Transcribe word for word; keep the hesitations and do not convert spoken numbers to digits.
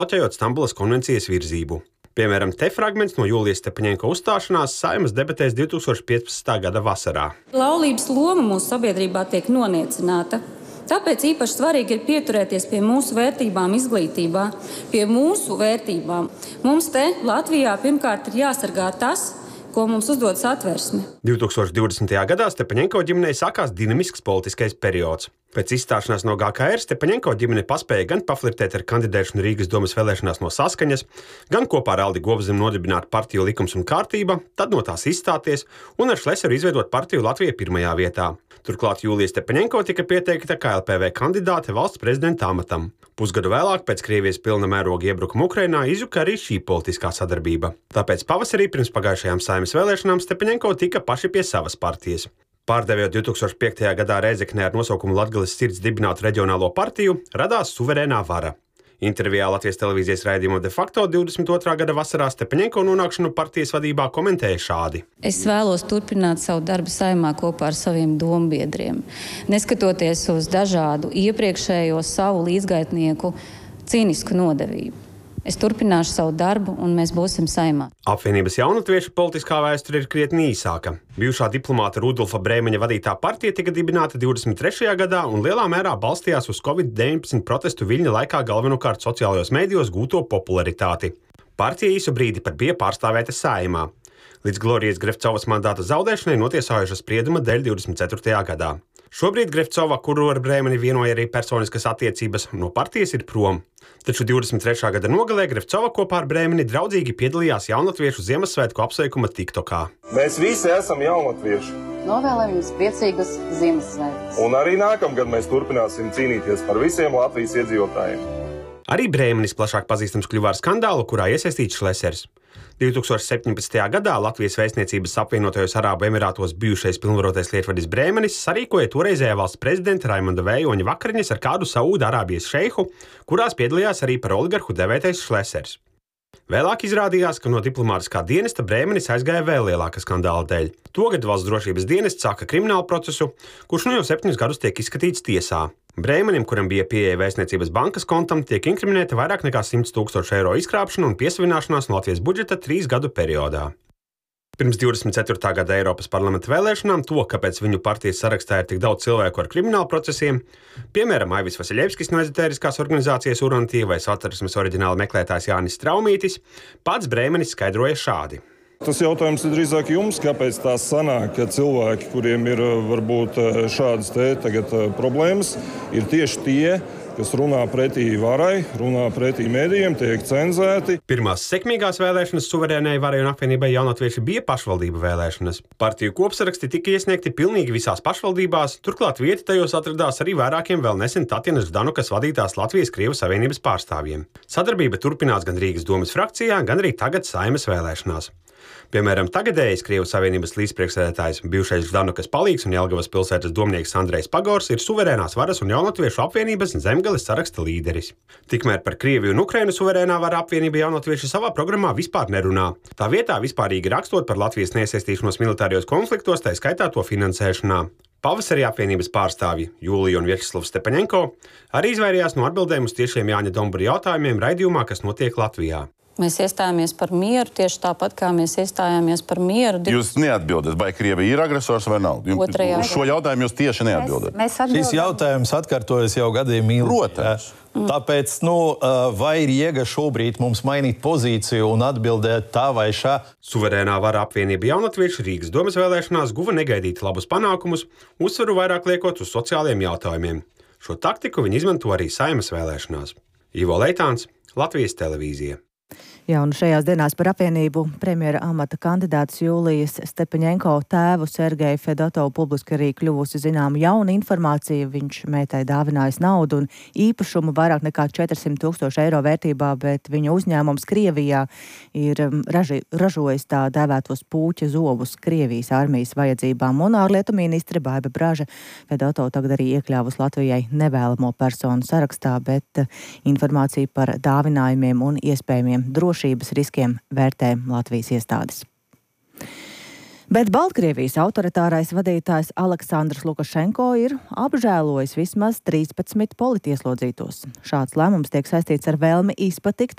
bloķējot Stambulas konvencijas virzību. Piemēram, te fragments no Jūlijas Stepaņenko uzstāšanās Saeimas debatēs divtūkstoš piecpadsmitā gada vasarā. Laulības loma mūsu sabiedrībā tiek noniecināta. Tāpēc īpaši svarīgi ir pieturēties pie mūsu vērtībām izglītībā, pie mūsu vērtībām. Mums te Latvijā pirmkārt ir jāsargā tas, ko mums uzdod Satversme. divtūkstoš divdesmitajā gadā Stepaņenko ģimenei sākās dinamisks politiskais periods. Pēc izstāšanās no G K R Stepaņenko ģimene paspēja gan paflirtēt ar kandidēšanu Rīgas domas vēlēšanās no Saskaņas, gan kopā ar Aldi Gobzemi nodibināt partiju Likums un kārtība, tad no tās izstāties un ar Šleseru izveidot partiju Latvijai pirmajā vietā. Turklāt Jūlija Stepaņenko tika pieteikta kā L P V kandidāte valsts prezidenta amatam. Pusgadu vēlāk pēc Krievijas pilna mēroga iebrukuma Ukrainā izjuka arī šī politiskā sadarbība. Tāpēc pavasarī pirms pagājušajām Saeimas vēlēšanām Stepaņenko tika paši pie savas partijas. Pārdevot divtūkstoš piektajā gadā Rēzeknē ar nosaukumu Latgales sirds dibinātu reģionālo partiju, radās Suverēnā vara. Intervijā Latvijas televīzijas raidījumā De facto divdesmit otrā gada vasarā Stepaņenko nonākšanu partijas vadībā komentēja šādi. Es vēlos turpināt savu darbu Saeimā kopā ar saviem dombiedriem, neskatoties uz dažādu iepriekšējo savu līdzgaitnieku cīnisku nodevību. Es turpināšu savu darbu, un mēs būsim Saeimā. Apvienības jaunatviešu politiskā vēsture ir krietni īsāka. Bijušā diplomāta Rudolfa Brēmeņa vadītā partija tika dibināta divdesmit trešajā gadā un lielā mērā balstījās uz covid deviņpadsmit protestu viļņa laikā galvenokārt sociālajos mēdījos gūto popularitāti. Partija īsu brīdi pat bija pārstāvēta Saeimā. Līdz Glorijas Grevcovas mandāta zaudēšanai notiesājuša sprieduma dēļ divdesmit ceturtajā gadā. Šobrīd Grevcova, kuru ar Brēmeni vienoja arī personiskas attiecības, no partijas ir prom. Taču divdesmit trešā gada nogalē Grevcova kopā ar Brēmeni draudzīgi piedalījās jaunatviešu Ziemassvētku apsveikuma tiktokā. Mēs visi esam jaunatvieši. Novēlējam jums priecīgus Ziemassvētkus. Un arī nākamgad mēs turpināsim cīnīties par visiem Latvijas iedzīvotājiem. Arī Brēmenis plašāk pazīstams kļuva ar skandālu, kurā iesaistīts Šlesers. divtūkstoš septiņpadsmitajā gadā Latvijas vēstniecības apvienotajos Arābu Emirātos bijušais pilnvarotais lietvedis Brēmenis sarīkoja toreizējā valsts prezidenta Raimonda Vējoņa vakariņas ar kādu Saūda Arābijas šeihu, kurās piedalījās arī par oligarhu devētais Šlesers. Vēlāk izrādījās, ka no diplomātiskā dienesta Brēmenis aizgāja vēl lielāka skandāla dēļ. Togad valsts drošības dienests sāka kriminālu procesu, kurš nu jau septiņus gadus tiek izskatīts tiesā. Brēmenim, kuram bija pieeja vēstniecības bankas kontam, tiek inkriminēta vairāk nekā simts tūkstošu eiro izkrāpšana un piesavināšanās no Latvijas budžeta trīs gadu periodā. Pirms divdesmit ceturtā gada Eiropas parlamenta vēlēšanām to, kāpēc viņu partijas sarakstā ir tik daudz cilvēku ar kriminālu procesiem, piemēram, Aivis Vasiļevskis no ezotēriskās organizācijas Urantie vai Satversmes oriģināla meklētājs Jānis Straumītis, pats Brēmenis skaidroja šādi. Tas jautājums ir drīzāk jums, kāpēc tā sanāk, ka cilvēki, kuriem ir varbūt šādas te tagad problēmas, ir tieši tie, kas runā pretī varai, runā pretī mēdījiem, tiek cenzēti. Pirmās sekmīgās vēlēšanas Suverēnai varai un apvienībai jaunatvieši bija pašvaldību vēlēšanas. Partiju kopsaraksti tika iesniegti pilnīgi visās pašvaldībās, turklāt vieta tajos atradās arī vairākiem vēl nesen Tatjanas Ždanukas vadītās Latvijas-Krievu savienības pārstāvjiem. Sadarbība turpinās gan Rīgas domas frakcijā, gan arī tagad Saeimas vēlēšanās. Piemēram, tagadējais Krievu savienības līdzpriekšsēdētājs, bijušais Ždanukas palīgs un Jelgavas pilsētas domnieks Andrejs Pagors ir Suverēnās varas un jaunatviešu apvienības Zemgales saraksta līderis. Tikmēr par Krieviju un Ukrainu Suverēnā vara apvienība jaunatvieši savā programmā vispār nerunā. Tā vietā vispārīgi rakstot par Latvijas neiesaistīšanos militārijos konfliktos, tā skaitā to finansēšanā. Pavasarī apvienības pārstāvji Jūlija un Vjačeslavs Stepaņenko arī izvairījās no atbildēm uz tiešiem Jāņa Dombura jautājumiem raidījumā, kas notiek Latvijā. Mēs iestājāmies par mieru tieši tāpat, kā mēs iestājāmies par mieru. Jūs neatbildat, vai Krievija ir agresors vai nav? Jums, Otrajā. Uz šo jautājumu jūs tieši neatbildat. Mēs, mēs Šis jautājums atkārtojas jau gadiem ilgi. Protams. Mm. Tāpēc, nu, vai ir jēga šobrīd mums mainīt pozīciju un atbildēt tā vai šā? Suverēnā vara apvienība jaunatvieši Rīgas domas vēlēšanās guva negaidīt labus panākumus, uzsvaru vairāk liekot uz sociāliem jautājumiem. Šo taktiku viņi izmanto arī Saeimas vēlēšanās. Ivo Leitāns, Latvijas televīzija. Jā, un šajās dienās par apvienību premjera amata kandidāts Jūlijas Stepaņenko tēvu Sergeju Fedotovu publiski arī kļuvusi zinām jauna informācija. Viņš meitai dāvinājis naudu un īpašumu vairāk nekā četrsimt tūkstoši eiro vērtībā, bet viņa uzņēmums Krievijā ir raži, ražojis tā dēvētos pūķa zobus Krievijas armijas vajadzībām. Un ārlietu ministre Baiba Braža Fedotovu tagad arī iekļāvus Latvijai nevēlamo personu sarakstā, bet informāciju par dāvinājumiem un iespējamiem drošības riskiem vērtē Latvijas iestādes. Bet Baltkrievijas autoritārais vadītājs Aleksandrs Lukašenko ir apžēlojis vismaz trīspadsmit politieslodzītos. Šāds lēmums tiek saistīts ar vēlmi izpatikt